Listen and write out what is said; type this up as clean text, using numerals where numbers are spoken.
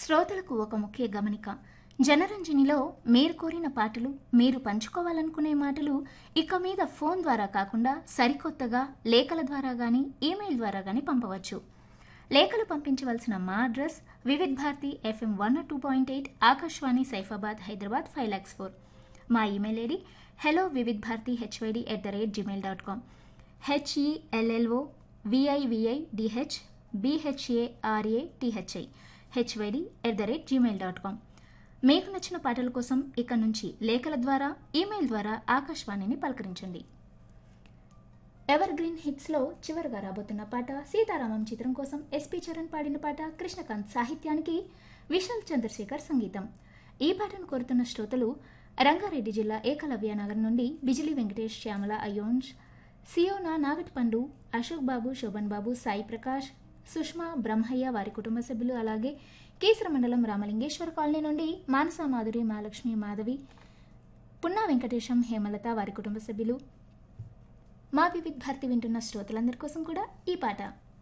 శ్రోతలకు ఒక ముఖ్య గమనిక. జనరంజనిలో మీరు కోరిన పాటలు, మీరు పంచుకోవాలనుకునే మాటలు ఇక మీద ఫోన్ ద్వారా కాకుండా సరికొత్తగా లేఖల ద్వారా గానీ, ఈమెయిల్ ద్వారా గానీ పంపవచ్చు. లేఖలు పంపించవలసిన మా అడ్రస్ వివిధ్ భారతి FM 102.8 ఆకాశవాణి సైఫాబాద్ హైదరాబాద్ 5,04. మా ఈమెయిల్ ఐడి hellovividbharati@gmail.com. HELLOVIVIDHBHARATHI@gmail.com. మీకు నచ్చిన పాటల కోసం ఇక నుంచి లేఖల ద్వారా, ఈమెయిల్ ద్వారా ఆకాశవాణిని పలకరించండి. ఎవర్ గ్రీన్ హిట్స్లో చివరిగా రాబోతున్న పాట సీతారామం చిత్రం కోసం ఎస్పి చరణ్ పాడిన పాట, కృష్ణకాంత్ సాహిత్యానికి విశాల్ చంద్రశేఖర్ సంగీతం. ఈ పాటను కోరుతున్న శ్రోతలు రంగారెడ్డి జిల్లా ఏకలవ్య నగర్ నుండి బిజిలీ వెంకటేష్, శ్యామల అయోన్స్, సియోనా, నాగటిపండు, అశోక్ బాబు, శోభన్ బాబు, సాయి ప్రకాష్, సుష్మా, బ్రహ్మయ్య, వారి కుటుంబ సభ్యులు, అలాగే కీసర మండలం రామలింగేశ్వర కాలనీ నుండి మానస, మాధురి, మహాలక్ష్మి, మాధవి, పున్నా వెంకటేశం, హేమలత, వారి కుటుంబ సభ్యులు. మా వివిధ్ భారతి వింటున్న శ్రోతలందరి కోసం కూడా ఈ పాట.